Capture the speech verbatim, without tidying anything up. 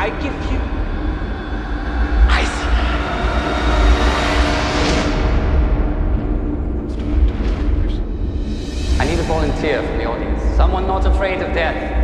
I give you ice. I need a volunteer from the audience. Someone not afraid of death.